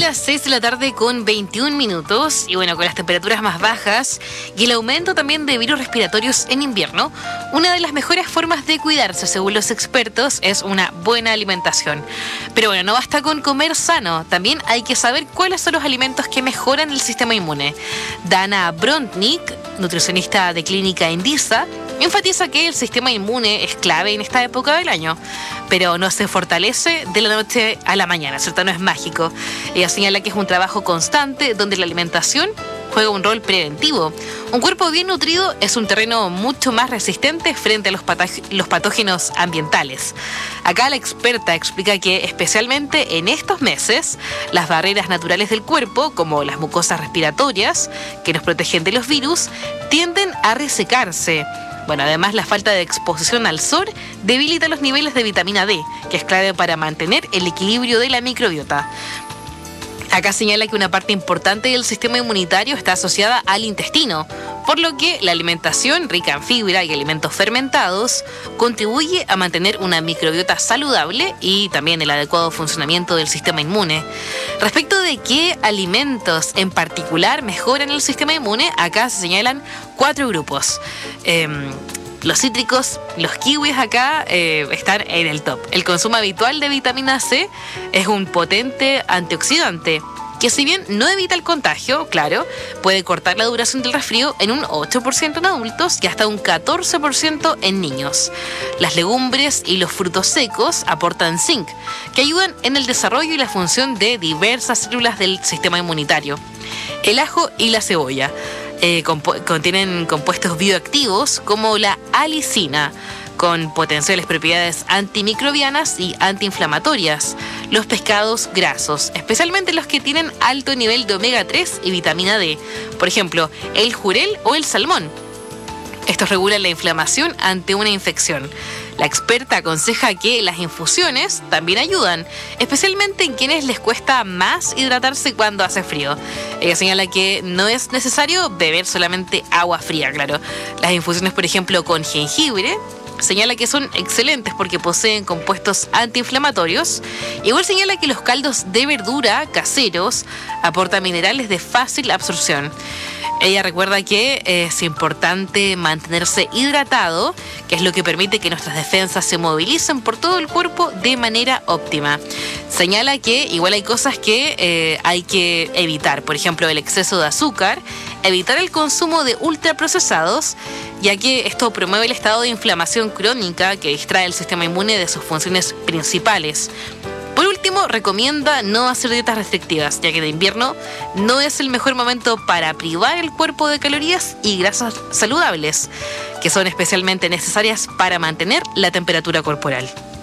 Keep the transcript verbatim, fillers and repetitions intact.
las seis de la tarde con veintiún minutos y bueno, con las temperaturas más bajas y el aumento también de virus respiratorios en invierno, una de las mejores formas de cuidarse, según los expertos, es una buena alimentación. Pero bueno, no basta con comer sano, también hay que saber cuáles son los alimentos que mejoran el sistema inmune. Dana Brodnik, nutricionista de Clínica Indisa, enfatiza que el sistema inmune es clave en esta época del año, pero no se fortalece de la noche a la mañana, ¿cierto? No es mágico. Ella señala que es un trabajo constante donde la alimentación juega un rol preventivo. Un cuerpo bien nutrido es un terreno mucho más resistente frente a los, patag- los patógenos ambientales. Acá la experta explica que especialmente en estos meses, las barreras naturales del cuerpo, como las mucosas respiratorias, que nos protegen de los virus, tienden a resecarse. Bueno, además la falta de exposición al sol debilita los niveles de vitamina D, que es clave para mantener el equilibrio de la microbiota. Acá señala que una parte importante del sistema inmunitario está asociada al intestino, por lo que la alimentación rica en fibra y alimentos fermentados contribuye a mantener una microbiota saludable y también el adecuado funcionamiento del sistema inmune. Respecto de qué alimentos en particular mejoran el sistema inmune, acá se señalan cuatro grupos. Eh, Los cítricos, los kiwis acá eh, están en el top. El consumo habitual de vitamina C es un potente antioxidante que, si bien no evita el contagio, claro, puede cortar la duración del resfrío en un ocho por ciento en adultos y hasta un catorce por ciento en niños. Las legumbres y los frutos secos aportan zinc, que ayudan en el desarrollo y la función de diversas células del sistema inmunitario. El ajo y la cebolla Eh, compu- contienen compuestos bioactivos como la alicina, con potenciales propiedades antimicrobianas y antiinflamatorias. Los pescados grasos, especialmente los que tienen alto nivel de omega tres y vitamina D, por ejemplo, el jurel o el salmón. Estos regulan la inflamación ante una infección. La experta aconseja que las infusiones también ayudan, especialmente en quienes les cuesta más hidratarse cuando hace frío. Ella señala que no es necesario beber solamente agua fría, claro. Las infusiones, por ejemplo, con jengibre, señala que son excelentes porque poseen compuestos antiinflamatorios. Igual señala que los caldos de verdura caseros aportan minerales de fácil absorción. Ella recuerda que es importante mantenerse hidratado, que es lo que permite que nuestras defensas se movilicen por todo el cuerpo de manera óptima. Señala que igual hay cosas que eh, hay que evitar, por ejemplo, el exceso de azúcar, evitar el consumo de ultraprocesados, ya que esto promueve el estado de inflamación crónica que distrae el sistema inmune de sus funciones principales. Por último, recomienda no hacer dietas restrictivas, ya que de invierno no es el mejor momento para privar el cuerpo de calorías y grasas saludables, que son especialmente necesarias para mantener la temperatura corporal.